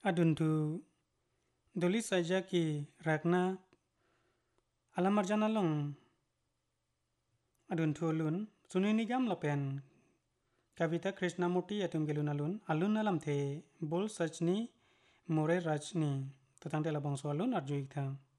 aduntu doli saja ki rakna alamar jana long aduntu alun sunini gam lapen kavita krishnamurti atum gelun alun alam the bol sachni more rajni tutang tela bangso alun arjuik tha